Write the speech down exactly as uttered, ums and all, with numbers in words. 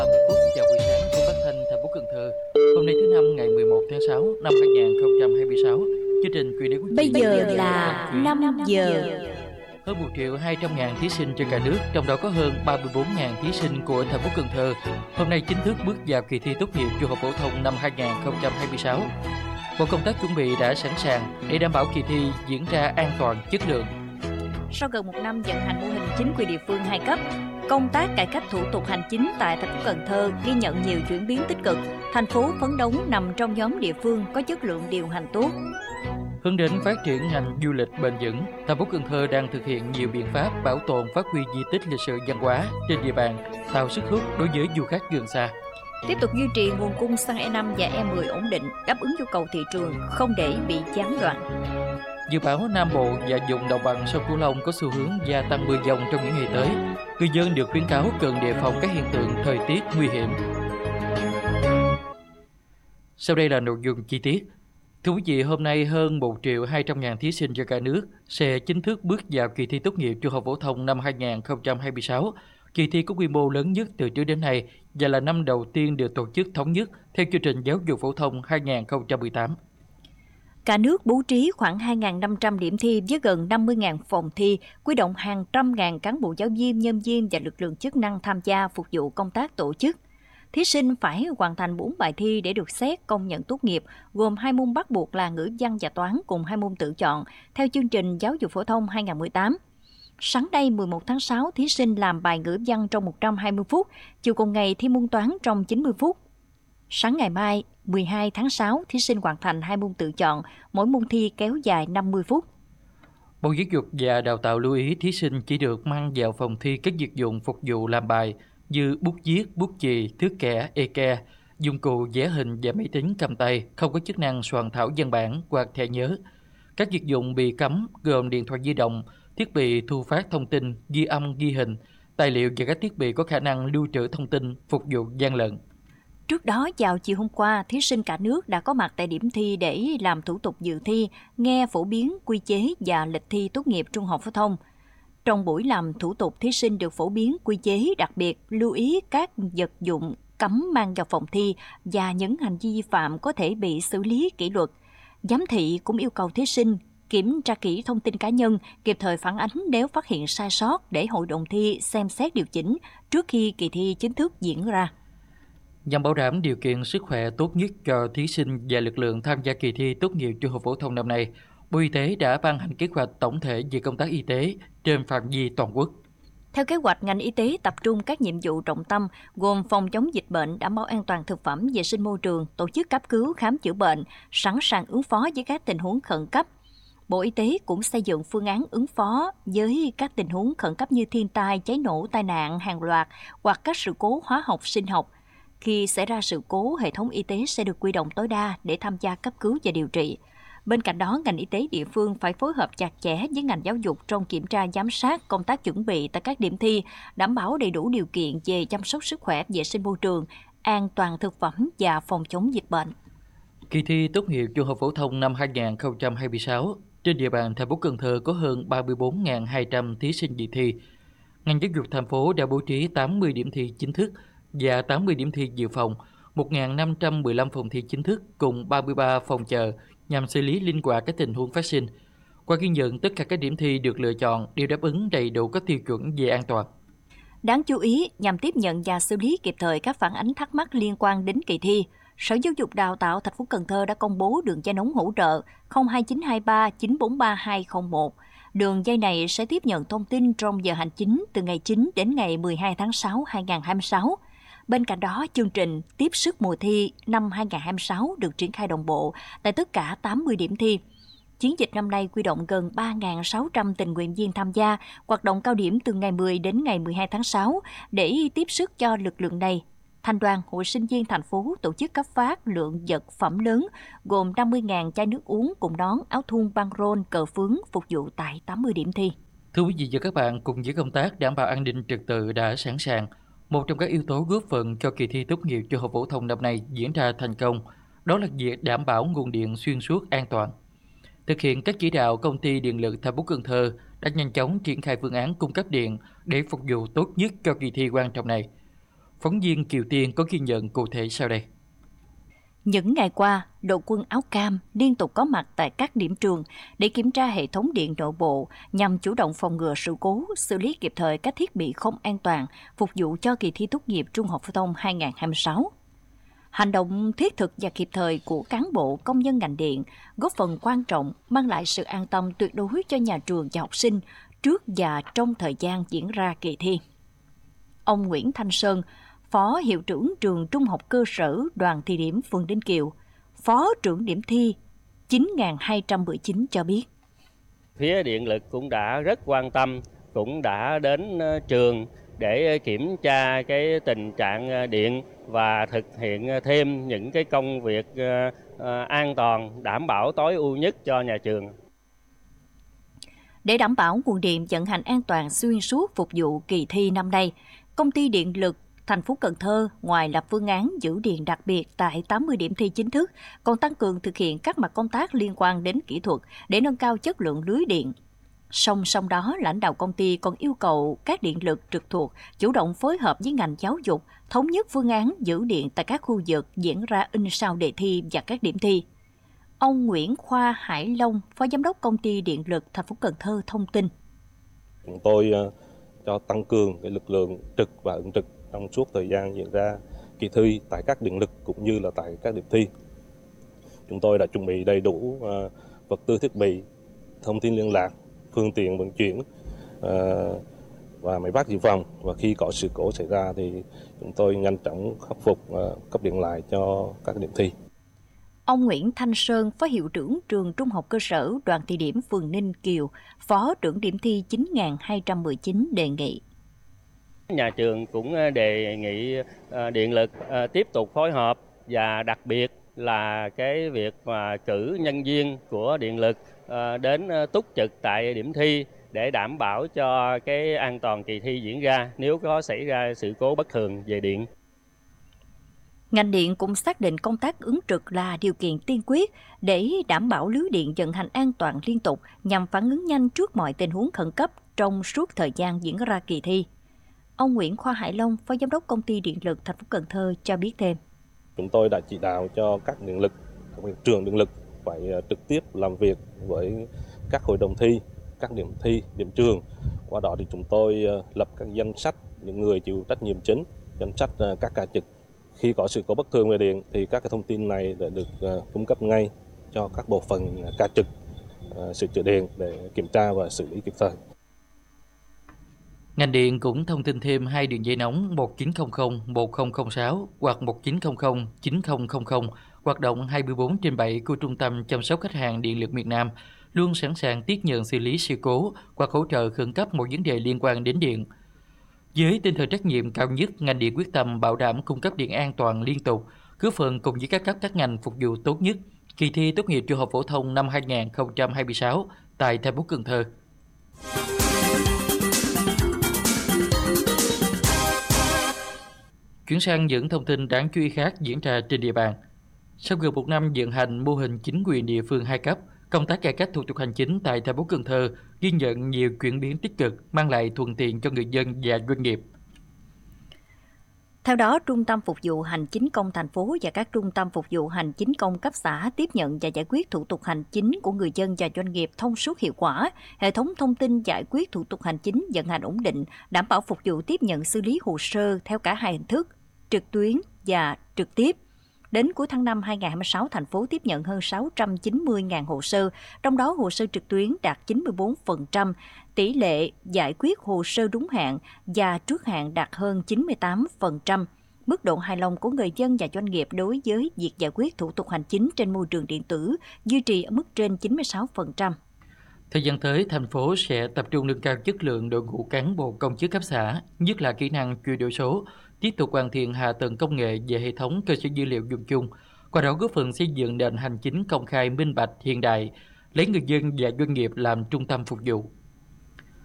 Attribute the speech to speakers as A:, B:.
A: ba mươi phút chào buổi sáng của phát thanh thành phố Cần Thơ. Hôm nay thứ năm ngày mười một tháng sáu năm hai nghìn không trăm hai mươi sáu. Chương trình Quyền Lý Quốc
B: Bây
A: Chị
B: giờ là năm giờ.
A: Hơn một triệu hai trăm ngàn thí sinh trên cả nước, trong đó có hơn ba mươi bốn nghìn thí sinh của thành phố Cần Thơ. Hôm nay chính thức bước vào kỳ thi tốt nghiệp trung học phổ thông năm hai nghìn không trăm hai mươi sáu. Mọi công tác chuẩn bị đã sẵn sàng để đảm bảo kỳ thi diễn ra an toàn, chất lượng.
B: Sau gần một năm vận hành mô hình chính quyền địa phương hai cấp, công tác cải cách thủ tục hành chính tại thành phố Cần Thơ ghi nhận nhiều chuyển biến tích cực. Thành phố phấn đấu nằm trong nhóm địa phương có chất lượng điều hành tốt.
A: Hướng đến phát triển ngành du lịch bền vững, thành phố Cần Thơ đang thực hiện nhiều biện pháp bảo tồn phát huy di tích lịch sử văn hóa trên địa bàn, tạo sức hút đối với du khách gần xa.
B: Tiếp tục duy trì nguồn cung xăng E năm và E mười ổn định, đáp ứng nhu cầu thị trường, không để bị gián đoạn.
A: Dự báo Nam Bộ và vùng đồng bằng sông Cửu Long có xu hướng gia tăng mưa dông trong những ngày tới. Người dân được khuyến cáo cần đề phòng các hiện tượng thời tiết nguy hiểm. Sau đây là nội dung chi tiết. Thưa quý vị, hôm nay hơn một triệu hai trăm ngàn thí sinh trên cả nước sẽ chính thức bước vào kỳ thi tốt nghiệp trung học phổ thông năm hai nghìn không trăm hai mươi sáu. Kỳ thi có quy mô lớn nhất từ trước đến nay và là năm đầu tiên được tổ chức thống nhất theo chương trình giáo dục phổ thông hai nghìn không trăm mười tám.
B: Cả nước bố trí khoảng hai nghìn năm trăm điểm thi với gần năm mươi nghìn phòng thi, huy động hàng trăm ngàn cán bộ giáo viên, nhân viên và lực lượng chức năng tham gia phục vụ công tác tổ chức. Thí sinh phải hoàn thành bốn bài thi để được xét công nhận tốt nghiệp, gồm hai môn bắt buộc là ngữ văn và toán cùng hai môn tự chọn, theo chương trình giáo dục phổ thông hai nghìn không trăm mười tám. Sáng nay mười một tháng sáu, thí sinh làm bài ngữ văn trong một trăm hai mươi phút, chiều cùng ngày thi môn toán trong chín mươi phút. Sáng ngày mai, mười hai tháng sáu, thí sinh hoàn thành hai môn tự chọn, mỗi môn thi kéo dài năm mươi phút.
A: Bộ Giáo dục và Đào tạo lưu ý thí sinh chỉ được mang vào phòng thi các vật dụng phục vụ làm bài như bút viết, bút chì, thước kẻ, ê-ke, dụng cụ vẽ hình và máy tính cầm tay không có chức năng soạn thảo văn bản hoặc thẻ nhớ. Các vật dụng bị cấm gồm điện thoại di động, thiết bị thu phát thông tin, ghi âm, ghi hình, tài liệu và các thiết bị có khả năng lưu trữ thông tin phục vụ gian lận.
B: Trước đó, vào chiều hôm qua, thí sinh cả nước đã có mặt tại điểm thi để làm thủ tục dự thi, nghe phổ biến quy chế và lịch thi tốt nghiệp trung học phổ thông. Trong buổi làm thủ tục, thí sinh được phổ biến quy chế, đặc biệt lưu ý các vật dụng cấm mang vào phòng thi và những hành vi vi phạm có thể bị xử lý kỷ luật. Giám thị cũng yêu cầu thí sinh kiểm tra kỹ thông tin cá nhân, kịp thời phản ánh nếu phát hiện sai sót để hội đồng thi xem xét điều chỉnh trước khi kỳ thi chính thức diễn ra.
A: Nhằm bảo đảm điều kiện sức khỏe tốt nhất cho thí sinh và lực lượng tham gia kỳ thi tốt nghiệp trung học phổ thông năm nay, Bộ Y tế đã ban hành kế hoạch tổng thể về công tác y tế trên phạm vi toàn quốc.
B: Theo kế hoạch, ngành y tế tập trung các nhiệm vụ trọng tâm gồm phòng chống dịch bệnh, đảm bảo an toàn thực phẩm, vệ sinh môi trường, tổ chức cấp cứu, khám chữa bệnh, sẵn sàng ứng phó với các tình huống khẩn cấp. Bộ Y tế cũng xây dựng phương án ứng phó với các tình huống khẩn cấp như thiên tai, cháy nổ, tai nạn hàng loạt hoặc các sự cố hóa học, sinh học. Khi xảy ra sự cố, hệ thống y tế sẽ được huy động tối đa để tham gia cấp cứu và điều trị. Bên cạnh đó, ngành y tế địa phương phải phối hợp chặt chẽ với ngành giáo dục trong kiểm tra giám sát công tác chuẩn bị tại các điểm thi, đảm bảo đầy đủ điều kiện về chăm sóc sức khỏe, vệ sinh môi trường, an toàn thực phẩm và phòng chống dịch bệnh.
A: Kỳ thi tốt nghiệp trung học phổ thông năm hai nghìn không trăm hai mươi sáu, trên địa bàn thành phố Cần Thơ có hơn ba mươi bốn nghìn hai trăm thí sinh dự thi. Ngành giáo dục thành phố đã bố trí tám mươi điểm thi chính thức và tám mươi điểm thi dự phòng, một nghìn năm trăm mười lăm phòng thi chính thức cùng ba mươi ba phòng chờ nhằm xử lý linh hoạt các tình huống phát sinh. Qua ghi nhận, tất cả các điểm thi được lựa chọn đều đáp ứng đầy đủ các tiêu chuẩn về an toàn.
B: Đáng chú ý, nhằm tiếp nhận và xử lý kịp thời các phản ánh thắc mắc liên quan đến kỳ thi, Sở Giáo dục Đào tạo thành phố Cần Thơ đã công bố đường dây nóng hỗ trợ không hai chín hai ba chín bốn ba hai không một. Đường dây này sẽ tiếp nhận thông tin trong giờ hành chính từ ngày chín đến ngày mười hai tháng sáu năm hai nghìn không trăm hai mươi sáu. Bên cạnh đó, chương trình tiếp sức mùa thi năm hai nghìn không trăm hai mươi sáu được triển khai đồng bộ tại tất cả tám mươi điểm thi. Chiến dịch năm nay huy động gần ba nghìn sáu trăm tình nguyện viên tham gia, hoạt động cao điểm từ ngày mười đến ngày mười hai tháng sáu để tiếp sức cho lực lượng này. Thành đoàn Hội sinh viên thành phố tổ chức cấp phát lượng vật phẩm lớn gồm năm mươi nghìn chai nước uống cùng nón, áo thun, băng rôn, cờ phướng phục vụ tại tám mươi điểm thi.
A: Thưa quý vị và các bạn, cùng với công tác đảm bảo an ninh trật tự đã sẵn sàng, một trong các yếu tố góp phần cho kỳ thi tốt nghiệp trung học phổ thông năm nay diễn ra thành công, đó là việc đảm bảo nguồn điện xuyên suốt an toàn. Thực hiện các chỉ đạo, công ty điện lực thành phố Cần Thơ đã nhanh chóng triển khai phương án cung cấp điện để phục vụ tốt nhất cho kỳ thi quan trọng này. Phóng viên Kiều Tiên có ghi nhận cụ thể sau đây.
B: Những ngày qua, đội quân áo cam liên tục có mặt tại các điểm trường để kiểm tra hệ thống điện nội bộ nhằm chủ động phòng ngừa sự cố, xử lý kịp thời các thiết bị không an toàn, phục vụ cho kỳ thi tốt nghiệp trung học phổ thông hai không hai sáu. Hành động thiết thực và kịp thời của cán bộ, công nhân ngành điện góp phần quan trọng mang lại sự an tâm tuyệt đối cho nhà trường và học sinh trước và trong thời gian diễn ra kỳ thi. Ông Nguyễn Thanh Sơn, Phó Hiệu trưởng trường Trung học cơ sở Đoàn Thị Điểm, phường Ninh Kiều, Phó trưởng điểm thi chín nghìn hai trăm mười chín cho biết.
C: Phía điện lực cũng đã rất quan tâm, cũng đã đến trường để kiểm tra cái tình trạng điện và thực hiện thêm những cái công việc an toàn, đảm bảo tối ưu nhất cho nhà trường.
B: Để đảm bảo nguồn điện vận hành an toàn xuyên suốt phục vụ kỳ thi năm nay, Công ty Điện lực thành phố Cần Thơ ngoài lập phương án giữ điện đặc biệt tại tám mươi điểm thi chính thức, còn tăng cường thực hiện các mặt công tác liên quan đến kỹ thuật để nâng cao chất lượng lưới điện. Song song đó, lãnh đạo công ty còn yêu cầu các điện lực trực thuộc chủ động phối hợp với ngành giáo dục, thống nhất phương án giữ điện tại các khu vực diễn ra in sao đề thi và các điểm thi. Ông Nguyễn Khoa Hải Long, Phó Giám đốc Công ty Điện lực thành phố Cần Thơ thông tin.
D: Chúng tôi uh, cho tăng cường cái lực lượng trực và ứng trực trong suốt thời gian diễn ra kỳ thi tại các điện lực cũng như là tại các điểm thi. Chúng tôi đã chuẩn bị đầy đủ uh, vật tư thiết bị, thông tin liên lạc, phương tiện vận chuyển uh, và máy phát dự phòng, và khi có sự cố xảy ra thì chúng tôi nhanh chóng khắc phục, uh, cấp điện lại cho các điểm thi.
B: Ông Nguyễn Thanh Sơn, Phó Hiệu trưởng trường Trung học cơ sở Đoàn Thị Điểm, phường Ninh Kiều, Phó trưởng điểm thi chín nghìn hai trăm mười chín đề nghị.
C: Nhà trường cũng đề nghị điện lực tiếp tục phối hợp và đặc biệt là cái việc mà cử nhân viên của điện lực đến túc trực tại điểm thi để đảm bảo cho cái an toàn kỳ thi diễn ra nếu có xảy ra sự cố bất thường về điện.
B: Ngành điện cũng xác định công tác ứng trực là điều kiện tiên quyết để đảm bảo lưới điện vận hành an toàn liên tục nhằm phản ứng nhanh trước mọi tình huống khẩn cấp trong suốt thời gian diễn ra kỳ thi. Ông Nguyễn Khoa Hải Long, Phó Giám đốc Công ty Điện lực thành phố Cần Thơ cho biết thêm.
D: Chúng tôi đã chỉ đạo cho các điện lực, các trường điện lực phải trực tiếp làm việc với các hội đồng thi, các điểm thi, điểm trường. Qua đó thì chúng tôi lập các danh sách những người chịu trách nhiệm chính, danh sách các ca trực. Khi có sự cố bất thường về điện thì các cái thông tin này đã được uh, cung cấp ngay cho các bộ phận ca trực uh, sửa chữa điện để kiểm tra và xử lý kịp thời.
A: Ngành điện cũng thông tin thêm hai đường dây nóng một chín không không một không không sáu hoặc một chín không không chín không không không hoạt động hai mươi bốn trên bảy của Trung tâm chăm sóc khách hàng Điện lực miền Nam, luôn sẵn sàng tiếp nhận xử lý sự cố hoặc hỗ trợ khẩn cấp một vấn đề liên quan đến điện. Với tinh thần trách nhiệm cao nhất, ngành điện quyết tâm bảo đảm cung cấp điện an toàn liên tục, góp phần cùng với các cấp các ngành phục vụ tốt nhất kỳ thi tốt nghiệp trung học phổ thông năm hai không hai sáu tại thành phố Cần Thơ. Chuyển sang những thông tin đáng chú ý khác diễn ra trên địa bàn. Sau gần một năm vận hành mô hình chính quyền địa phương hai cấp, công tác cải cách thủ tục hành chính tại thành phố Cần Thơ ghi nhận nhiều chuyển biến tích cực, mang lại thuận tiện cho người dân và doanh nghiệp.
B: Theo đó, Trung tâm Phục vụ Hành chính công thành phố và các Trung tâm Phục vụ Hành chính công cấp xã tiếp nhận và giải quyết thủ tục hành chính của người dân và doanh nghiệp thông suốt hiệu quả. Hệ thống thông tin giải quyết thủ tục hành chính vận hành ổn định, đảm bảo phục vụ tiếp nhận xử lý hồ sơ theo cả hai hình thức, trực tuyến và trực tiếp. Đến cuối tháng năm hai không hai sáu, thành phố tiếp nhận hơn sáu trăm chín mươi nghìn hồ sơ, trong đó hồ sơ trực tuyến đạt chín mươi bốn phần trăm, tỷ lệ giải quyết hồ sơ đúng hạn và trước hạn đạt hơn chín mươi tám phần trăm. Mức độ hài lòng của người dân và doanh nghiệp đối với việc giải quyết thủ tục hành chính trên môi trường điện tử duy trì ở mức trên chín mươi sáu phần trăm.
A: Thời gian tới, thành phố sẽ tập trung nâng cao chất lượng đội ngũ cán bộ công chức cấp xã, nhất là kỹ năng chuyển đổi số, tiếp tục hoàn thiện hạ tầng công nghệ về hệ thống cơ sở dữ liệu dùng chung, qua đó góp phần xây dựng nền hành chính công khai minh bạch hiện đại, lấy người dân và doanh nghiệp làm trung tâm phục vụ.